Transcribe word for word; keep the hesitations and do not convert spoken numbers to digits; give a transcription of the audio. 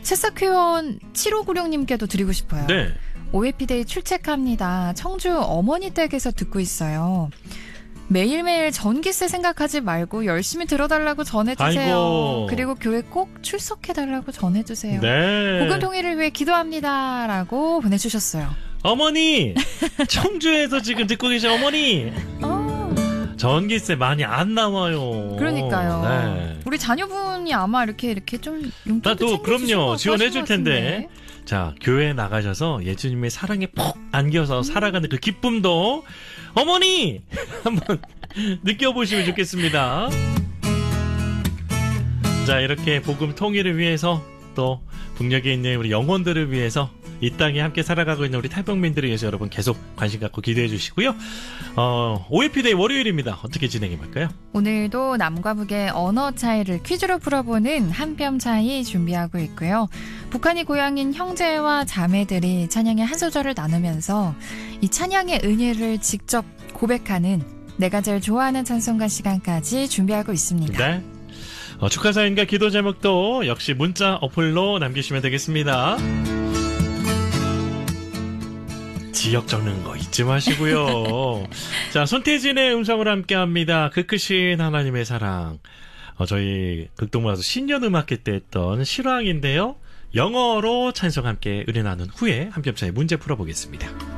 새싹회원 칠오구육님께도 드리고 싶어요. 네. 오해피데이 출첵합니다. 청주 어머니 댁에서 듣고 있어요. 매일매일 전기세 생각하지 말고 열심히 들어달라고 전해주세요. 아이고. 그리고 교회 꼭 출석해달라고 전해주세요. 네. 복음 통일을 위해 기도합니다. 라고 보내주셨어요. 어머니! 청주에서 지금 듣고 계신 어머니! 어. 전기세 많이 안 나와요. 그러니까요. 네. 우리 자녀분이 아마 이렇게 이렇게 좀 용돈도 나도 그럼요. 지원해 줄 텐데. 같은데. 자, 교회에 나가셔서 예수님의 사랑에 푹 안겨서 음. 살아가는 그 기쁨도 어머니! 한번 느껴보시면 좋겠습니다. 자, 이렇게 복음 통일을 위해서 또 북녘에 있는 우리 영혼들을 위해서 이 땅에 함께 살아가고 있는 우리 탈북민들을 위해서 여러분 계속 관심 갖고 기도해 주시고요. 어, 오해피데이 월요일입니다. 어떻게 진행해 볼까요? 오늘도 남과 북의 언어 차이를 퀴즈로 풀어보는 한 뼘 차이 준비하고 있고요. 북한이 고향인 형제와 자매들이 찬양의 한 소절을 나누면서 이 찬양의 은혜를 직접 고백하는 내가 제일 좋아하는 찬송가 시간까지 준비하고 있습니다. 네. 어, 축하 사연과 기도 제목도 역시 문자 어플로 남기시면 되겠습니다. 지역 적는 거 잊지 마시고요. 자, 손태진의 음성으로 함께합니다. 그 크신 하나님의 사랑. 어, 저희 극동문화도 신년음악회 때 했던 실황인데요. 영어로 찬송 함께 은혜 나눈 후에 한 뼘 차이 문제 풀어보겠습니다.